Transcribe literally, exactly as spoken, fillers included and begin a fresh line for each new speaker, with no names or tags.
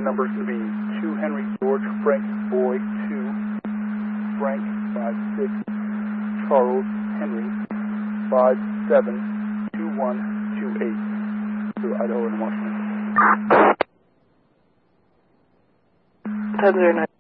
number is going to be two Henry George, Frank Boy two, Frank five six, Charles Henry five seven two one two eight to Idaho and Washington.
ten zero nine.